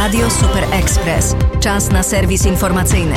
Radio Super Express. Czas na serwis informacyjny.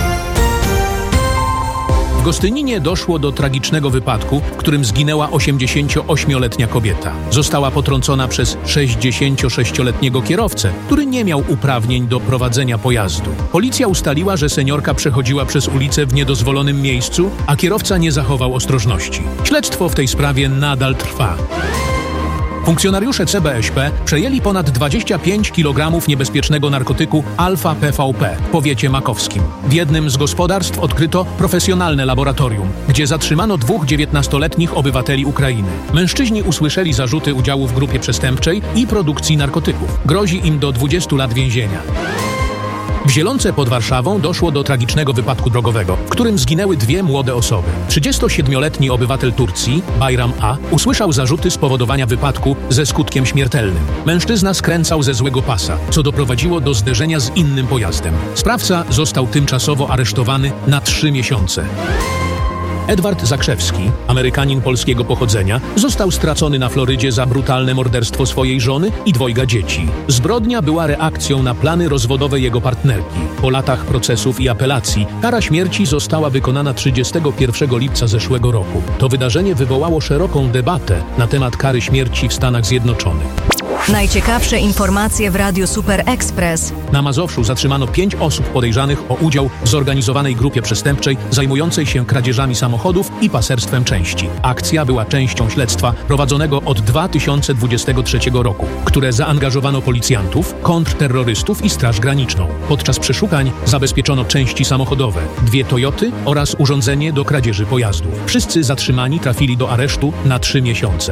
W Gostyninie doszło do tragicznego wypadku, w którym zginęła 88-letnia kobieta. Została potrącona przez 66-letniego kierowcę, który nie miał uprawnień do prowadzenia pojazdu. Policja ustaliła, że seniorka przechodziła przez ulicę w niedozwolonym miejscu, a kierowca nie zachował ostrożności. Śledztwo w tej sprawie nadal trwa. Funkcjonariusze CBŚP przejęli ponad 25 kg niebezpiecznego narkotyku alfa-PVP w powiecie makowskim. W jednym z gospodarstw odkryto profesjonalne laboratorium, gdzie zatrzymano 2 19-letnich obywateli Ukrainy. Mężczyźni usłyszeli zarzuty udziału w grupie przestępczej i produkcji narkotyków. Grozi im do 20 lat więzienia. W Zielonce pod Warszawą doszło do tragicznego wypadku drogowego, w którym zginęły 2 młode osoby. 37-letni obywatel Turcji, Bayram A., usłyszał zarzuty spowodowania wypadku ze skutkiem śmiertelnym. Mężczyzna skręcał ze złego pasa, co doprowadziło do zderzenia z innym pojazdem. Sprawca został tymczasowo aresztowany na 3 miesiące. Edward Zakrzewski, Amerykanin polskiego pochodzenia, został stracony na Florydzie za brutalne morderstwo swojej żony i 2 dzieci. Zbrodnia była reakcją na plany rozwodowe jego partnerki. Po latach procesów i apelacji kara śmierci została wykonana 31 lipca zeszłego roku. To wydarzenie wywołało szeroką debatę na temat kary śmierci w Stanach Zjednoczonych. Najciekawsze informacje w Radiu Super Express. Na Mazowszu zatrzymano 5 osób podejrzanych o udział w zorganizowanej grupie przestępczej zajmującej się kradzieżami samochodów i paserstwem części. Akcja była częścią śledztwa prowadzonego od 2023 roku, które zaangażowano policjantów, kontrterrorystów i Straż Graniczną. Podczas przeszukań zabezpieczono części samochodowe, 2 Toyoty oraz urządzenie do kradzieży pojazdów. Wszyscy zatrzymani trafili do aresztu na 3 miesiące.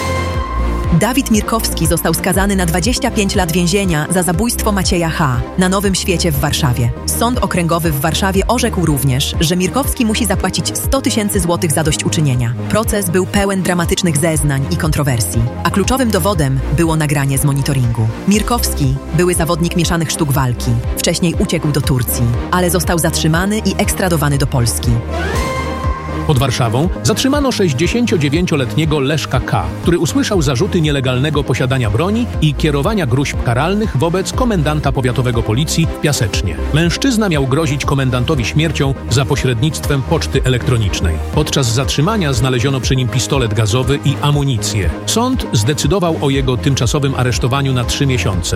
Dawid Mirkowski został skazany na 25 lat więzienia za zabójstwo Macieja H. na Nowym Świecie w Warszawie. Sąd Okręgowy w Warszawie orzekł również, że Mirkowski musi zapłacić 100 000 złotych zadośćuczynienia. Proces był pełen dramatycznych zeznań i kontrowersji, a kluczowym dowodem było nagranie z monitoringu. Mirkowski, były zawodnik mieszanych sztuk walki, wcześniej uciekł do Turcji, ale został zatrzymany i ekstradowany do Polski. Pod Warszawą zatrzymano 69-letniego Leszka K., który usłyszał zarzuty nielegalnego posiadania broni i kierowania gróźb karalnych wobec komendanta powiatowego policji w Piasecznie. Mężczyzna miał grozić komendantowi śmiercią za pośrednictwem poczty elektronicznej. Podczas zatrzymania znaleziono przy nim pistolet gazowy i amunicję. Sąd zdecydował o jego tymczasowym aresztowaniu na 3 miesiące.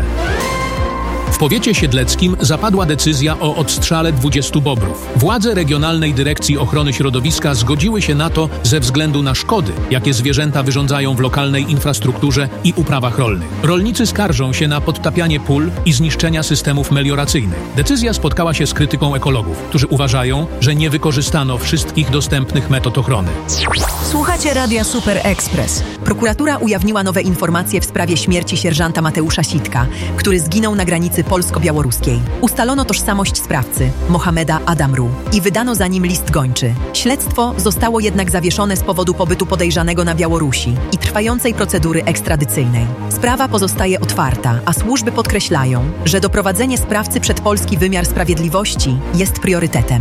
W powiecie siedleckim zapadła decyzja o odstrzale 20 bobrów. Władze Regionalnej Dyrekcji Ochrony Środowiska zgodziły się na to ze względu na szkody, jakie zwierzęta wyrządzają w lokalnej infrastrukturze i uprawach rolnych. Rolnicy skarżą się na podtapianie pól i zniszczenia systemów melioracyjnych. Decyzja spotkała się z krytyką ekologów, którzy uważają, że nie wykorzystano wszystkich dostępnych metod ochrony. Słuchacie Radia Super Express. Prokuratura ujawniła nowe informacje w sprawie śmierci sierżanta Mateusza Sitka, który zginął na granicy polsko-białoruskiej. Ustalono tożsamość sprawcy, Mohameda Adamru, i wydano za nim list gończy. Śledztwo zostało jednak zawieszone z powodu pobytu podejrzanego na Białorusi i trwającej procedury ekstradycyjnej. Sprawa pozostaje otwarta, a służby podkreślają, że doprowadzenie sprawcy przed polski wymiar sprawiedliwości jest priorytetem.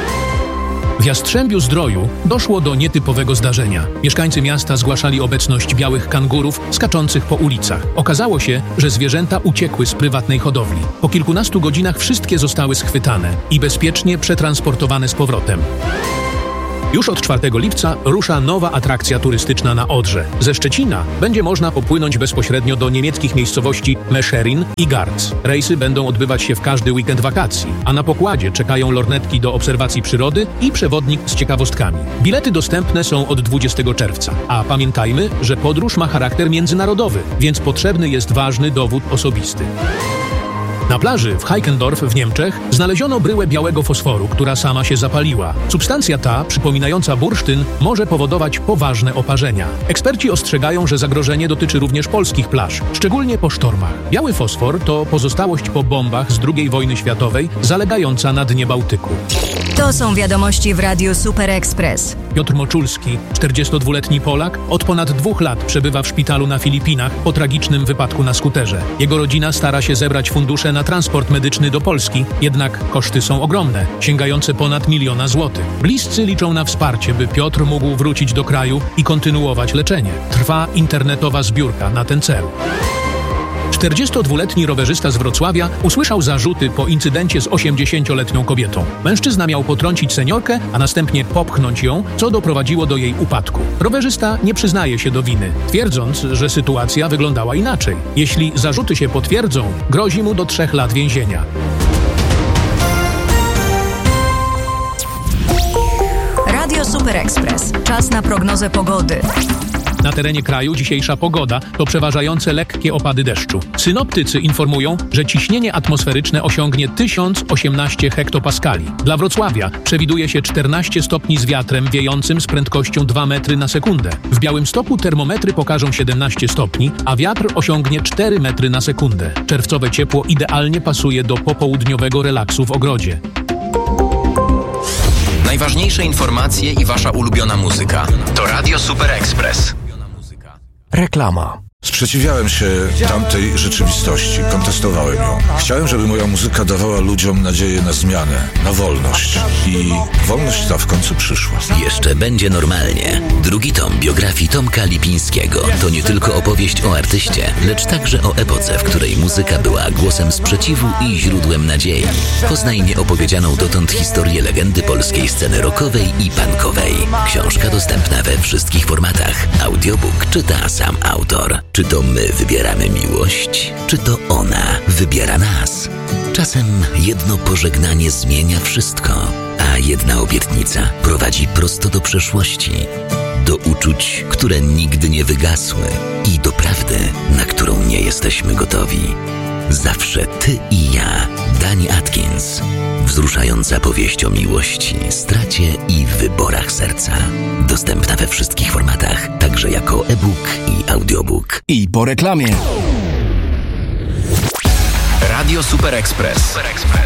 W Jastrzębiu-Zdroju doszło do nietypowego zdarzenia. Mieszkańcy miasta zgłaszali obecność białych kangurów skaczących po ulicach. Okazało się, że zwierzęta uciekły z prywatnej hodowli. Po kilkunastu godzinach wszystkie zostały schwytane i bezpiecznie przetransportowane z powrotem. Już od 4 lipca rusza nowa atrakcja turystyczna na Odrze. Ze Szczecina będzie można popłynąć bezpośrednio do niemieckich miejscowości Mescherin i Garz. Rejsy będą odbywać się w każdy weekend wakacji, a na pokładzie czekają lornetki do obserwacji przyrody i przewodnik z ciekawostkami. Bilety dostępne są od 20 czerwca, a pamiętajmy, że podróż ma charakter międzynarodowy, więc potrzebny jest ważny dowód osobisty. Na plaży w Heikendorf w Niemczech znaleziono bryłę białego fosforu, która sama się zapaliła. Substancja ta, przypominająca bursztyn, może powodować poważne oparzenia. Eksperci ostrzegają, że zagrożenie dotyczy również polskich plaż, szczególnie po sztormach. Biały fosfor to pozostałość po bombach z II wojny światowej zalegająca na dnie Bałtyku. To są wiadomości w Radiu Super Express. Piotr Moczulski, 42-letni Polak, od ponad 2 lat przebywa w szpitalu na Filipinach po tragicznym wypadku na skuterze. Jego rodzina stara się zebrać fundusze na transport medyczny do Polski, jednak koszty są ogromne, sięgające ponad 1 000 000 złotych. Bliscy liczą na wsparcie, by Piotr mógł wrócić do kraju i kontynuować leczenie. Trwa internetowa zbiórka na ten cel. 42-letni rowerzysta z Wrocławia usłyszał zarzuty po incydencie z 80-letnią kobietą. Mężczyzna miał potrącić seniorkę, a następnie popchnąć ją, co doprowadziło do jej upadku. Rowerzysta nie przyznaje się do winy, twierdząc, że sytuacja wyglądała inaczej. Jeśli zarzuty się potwierdzą, grozi mu do 3 lat więzienia. Radio Super Express. Czas na prognozę pogody. Na terenie kraju dzisiejsza pogoda to przeważające lekkie opady deszczu. Synoptycy informują, że ciśnienie atmosferyczne osiągnie 1018 hektopaskali. Dla Wrocławia przewiduje się 14 stopni z wiatrem wiejącym z prędkością 2 metry na sekundę. W Białymstoku termometry pokażą 17 stopni, a wiatr osiągnie 4 metry na sekundę. Czerwcowe ciepło idealnie pasuje do popołudniowego relaksu w ogrodzie. Najważniejsze informacje i wasza ulubiona muzyka. To Radio Super Express. Reklama. Sprzeciwiałem się tamtej rzeczywistości, kontestowałem ją. Chciałem, żeby moja muzyka dawała ludziom nadzieję na zmianę, na wolność. I wolność ta w końcu przyszła. Jeszcze będzie normalnie. Drugi tom biografii Tomka Lipińskiego to nie tylko opowieść o artyście, lecz także o epoce, w której muzyka była głosem sprzeciwu i źródłem nadziei. Poznaj nieopowiedzianą dotąd historię legendy polskiej sceny rockowej i punkowej. Książka dostępna we wszystkich formatach. Audiobook czyta sam autor. Czy to my wybieramy miłość, czy to ona wybiera nas? Czasem jedno pożegnanie zmienia wszystko, a jedna obietnica prowadzi prosto do przeszłości, do uczuć, które nigdy nie wygasły i do prawdy, na którą nie jesteśmy gotowi. Zawsze ty i ja. Dani Atkins. Wzruszająca powieść o miłości, stracie i wyborach serca. Dostępna we wszystkich formatach, także jako e-book i audiobook. I po reklamie. Radio Super Express.